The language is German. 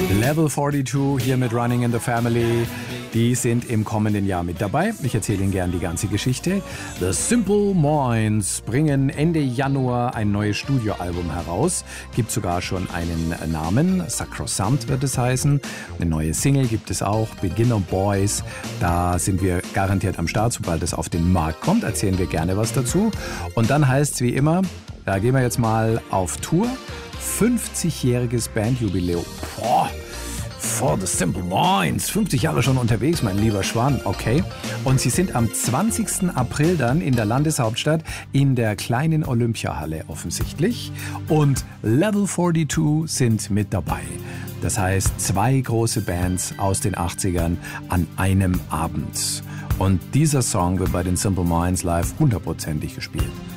Level 42 hier mit Running in the Family. Die sind im kommenden Jahr mit dabei. Ich erzähle Ihnen gern die ganze Geschichte. The Simple Minds bringen Ende Januar ein neues Studioalbum heraus. Gibt sogar schon einen Namen. Sacrosanct wird es heißen. Eine neue Single gibt es auch. Beginner Boys. Da sind wir garantiert am Start. Sobald es auf den Markt kommt, erzählen wir gerne was dazu. Und dann heißt es wie immer, da gehen wir jetzt mal auf Tour. 50-jähriges Bandjubiläum. Boah, for the Simple Minds. 50 Jahre schon unterwegs, mein lieber Schwan. Okay. Und sie sind am 20. April dann in der Landeshauptstadt in der kleinen Olympiahalle offensichtlich. Und Level 42 sind mit dabei. Das heißt, 2 große Bands aus den 80ern an einem Abend. Und dieser Song wird bei den Simple Minds live 100%ig gespielt.